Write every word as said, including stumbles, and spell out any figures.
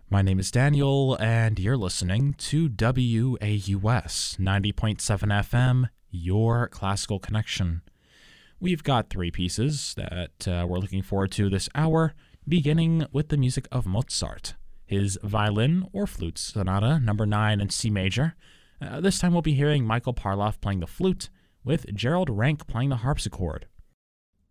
My name is Daniel, and you're listening to W A U S ninety point seven F M, your classical connection. We've got three pieces that uh, we're looking forward to this hour, beginning with the music of Mozart, his violin or flute sonata number nine in C major. Uh, this time we'll be hearing Michael Parloff playing the flute, with Gerald Rank playing the harpsichord.